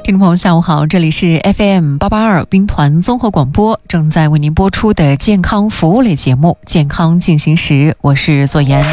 听众朋友下午好，这里是 FM882 兵团综合广播，正在为您播出的健康服务类节目健康进行时，我是左岩。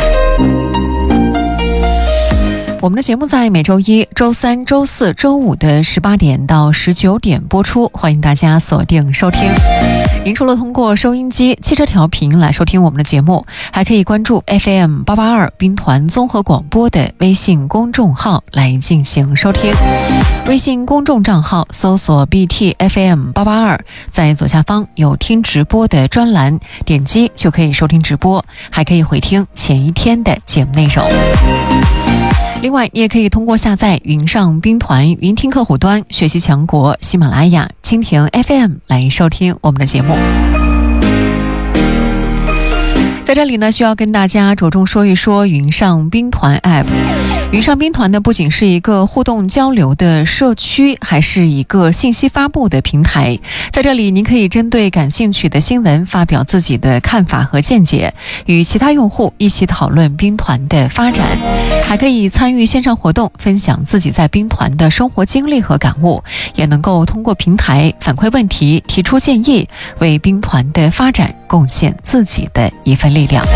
我们的节目在每周一、周三、周四、周五的18点到19点播出，欢迎大家锁定收听。您除了通过收音机、汽车调频来收听我们的节目，还可以关注 FM882 兵团综合广播的微信公众号来进行收听。微信公众账号搜索 BTFM882， 在左下方有听直播的专栏，点击就可以收听直播，还可以回听前一天的节目内容。另外，你也可以通过下载云上兵团云听客户端、学习强国、喜马拉雅、蜻蜓 FM 来收听我们的节目。在这里呢，需要跟大家着重说一说云上兵团 App。云上兵团呢，不仅是一个互动交流的社区，还是一个信息发布的平台。在这里，您可以针对感兴趣的新闻发表自己的看法和见解，与其他用户一起讨论兵团的发展，还可以参与线上活动，分享自己在兵团的生活经历和感悟，也能够通过平台反馈问题、提出建议，为兵团的发展贡献自己的一份力量。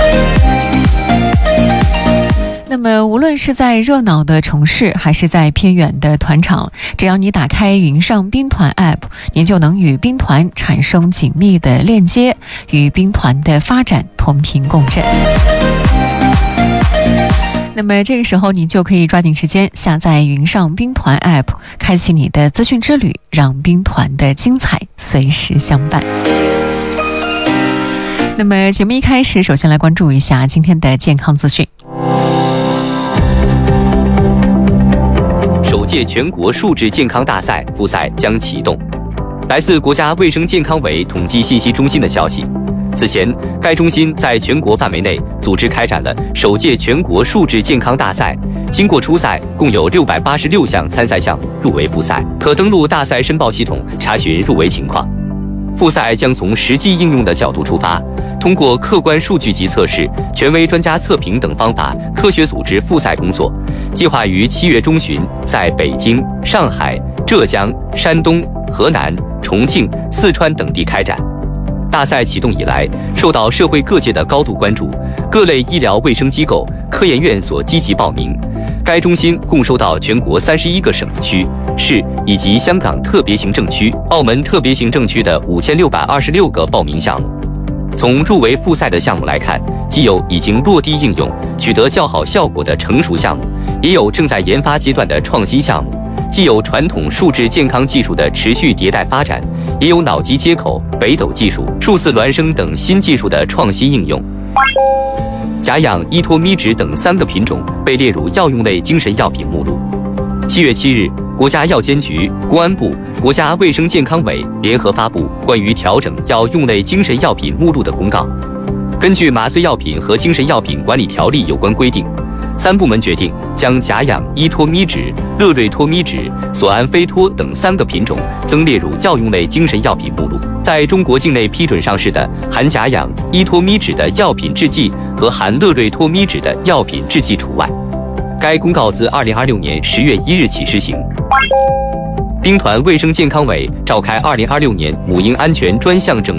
那么无论是在热闹的城市还是在偏远的团场，只要你打开云上兵团 App， 您就能与兵团产生紧密的链接，与兵团的发展同频共振。那么这个时候你就可以抓紧时间下载云上兵团 App， 开启你的资讯之旅，让兵团的精彩随时相伴。那么节目一开始，首先来关注一下今天的健康资讯。 首届全国数字健康大赛复赛将启动。来自国家卫生健康委统计信息中心的消息，此前该中心在全国范围内组织开展了首届全国数字健康大赛，经过初赛，共有686项参赛项目入围复赛，可登录大赛申报系统查询入围情况。复赛将从实际应用的角度出发，通过客观数据及测试、权威专家测评等方法，科学组织复赛工作，计划于7月中旬在北京、上海、浙江、山东、河南、重庆、四川等地开展。大赛启动以来，受到社会各界的高度关注，各类医疗卫生机构、科研院所积极报名。该中心共收到全国31个省区、市以及香港特别行政区、澳门特别行政区的5626个报名项目。从入围复赛的项目来看，既有已经落地应用、取得较好效果的成熟项目，也有正在研发阶段的创新项目；既有传统数字健康技术的持续迭代发展，也有脑机接口、北斗技术、数字孪生等新技术的创新应用。甲氧依托咪酯等3个品种被列入药用类精神药品目录。7月7日，国家药监局、公安部、国家卫生健康委联合发布关于调整药用类精神药品目录的公告。根据麻醉药品和精神药品管理条例有关规定，3部门决定将甲氧依托咪酯、乐瑞托咪酯、索氨非托等3个品种增列入药用类精神药品目录。在中国境内批准上市的含甲氧依托咪酯的药品制剂和含乐瑞托咪酯的药品制剂除外。该公告自2026年10月1日起施行。兵团卫生健康委召开2026年母婴安全专项整